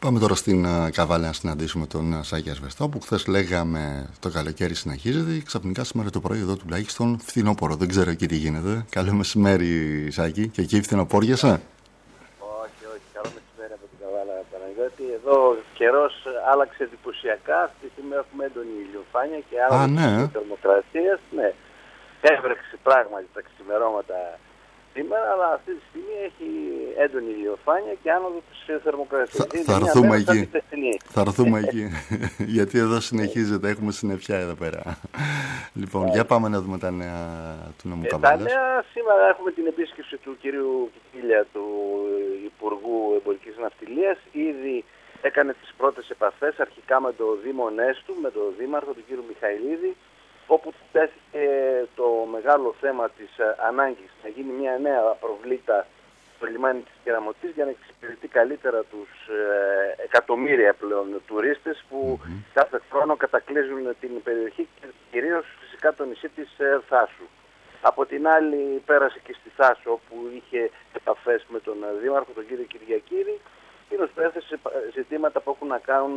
Πάμε τώρα στην Καβάλα να συναντήσουμε τον Σάκη Ασβεστό, που χθες λέγαμε το καλοκαίρι συνεχίζεται και ξαφνικά σήμερα το πρωί εδώ τουλάχιστον φθινόπωρο. Δεν ξέρω εκεί τι γίνεται. Καλό μεσημέρι, Σάκη. Και εκεί φθινοπόριασε. Όχι, καλό μεσημέρι από την Καβάλα, Παναγιώτη. Εδώ καιρός άλλαξε εντυπωσιακά. Αυτή τη στιγμή έχουμε έντονη ηλιοφάνεια και άλλα θερμοκρασίας. Ναι, έβρεξε πράγματι τα ξημερώματα σήμερα, αλλά αυτή τη στιγμή έχει έντονη ηλιοφάνεια και άνοδο της θερμοκρασίας. Θα έρθουμε εκεί. Γιατί εδώ συνεχίζεται, έχουμε συννεφιά εδώ πέρα. Λοιπόν, για πάμε να δούμε τα νέα του νομού Καβάλας. Τα νέα, σήμερα έχουμε την επίσκεψη του κυρίου Κικίλια, του Υπουργού Εμπορικής Ναυτιλίας. Ήδη έκανε τις πρώτες επαφές, αρχικά με το Δήμο Νέστου, με τον Δήμαρχο, τον κύριο Μιχαηλίδη, όπου τέθηκε το μεγάλο θέμα της ανάγκης να γίνει μια νέα προβλήτα στο λιμάνι της Κεραμωτής για να εξυπηρετεί καλύτερα τους εκατομμύρια πλέον τουρίστες που κάθε χρόνο κατακλείζουν την περιοχή και κυρίως φυσικά το νησί της Θάσου. Από την άλλη πέρασε και στη Θάσο, όπου είχε επαφές με τον Δήμαρχο, τον κύριο Κυριακίδη, κύριος που έθεσε ζητήματα που έχουν να κάνουν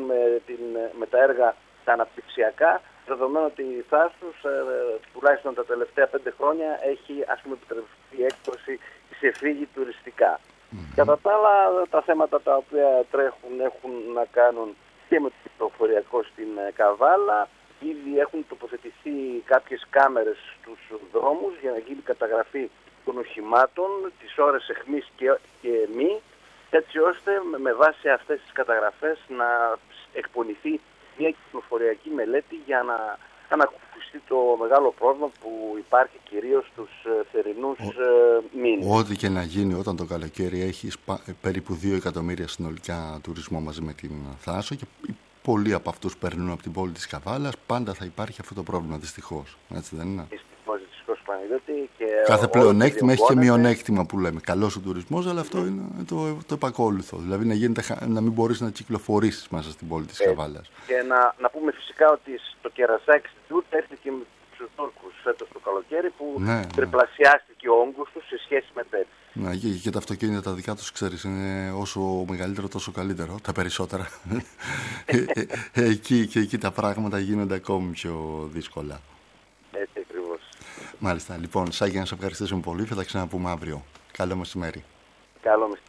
με τα έργα τα αναπτυξιακά, δεδομένου ότι η Θάσος τουλάχιστον τα τελευταία 5 χρόνια έχει επιτρεπτεί έκπτωση σε εφήγη τουριστικά. Κατά τα άλλα, τα θέματα τα οποία τρέχουν έχουν να κάνουν και με το κυκλοφοριακό στην Καβάλα. Ήδη έχουν τοποθετηθεί κάποιες κάμερες στους δρόμους για να γίνει καταγραφή των οχημάτων, τις ώρες εχμής και μη, έτσι ώστε με βάση αυτές τις καταγραφές να εκπονηθεί μια κυκλοφοριακή μελέτη για να ανακουφιστεί το μεγάλο πρόβλημα που υπάρχει κυρίως στους θερινούς μήνες. Ό,τι και να γίνει, όταν το καλοκαίρι έχει περίπου 2 εκατομμύρια συνολικά τουρισμό μαζί με την Θάσο και πολλοί από αυτούς περνούν από την πόλη της Καβάλας, πάντα θα υπάρχει αυτό το πρόβλημα, δυστυχώς. Έτσι δεν είναι? Δυστυχώς, Παναγιώτη. Κάθε πλεονέκτημα έχει και μειονέκτημα που λέμε. Καλός ο τουρισμός, αλλά αυτό είναι το επακόλουθο. Δηλαδή να μην μπορείς να κυκλοφορήσεις μέσα στην πόλη της Καβάλας. Και να πούμε φυσικά ότι το κερασάκι στην Τούρκια έρθει και με τους Τούρκους φέτος το καλοκαίρι που τριπλασιάστηκε ο όγκος τους σε σχέση με πέρυσι. Ναι, και τα αυτοκίνητα τα δικά τους, ξέρεις, είναι όσο μεγαλύτερο τόσο καλύτερο, τα περισσότερα. Εκεί τα πράγματα γίνονται ακόμη πιο δύσκολα. Έτσι ακριβώς. Μάλιστα. Λοιπόν, Σάκη, να σε ευχαριστήσουμε πολύ. Θα τα ξαναπούμε αύριο. Καλό μεσημέρι. Καλό μεσημέρι.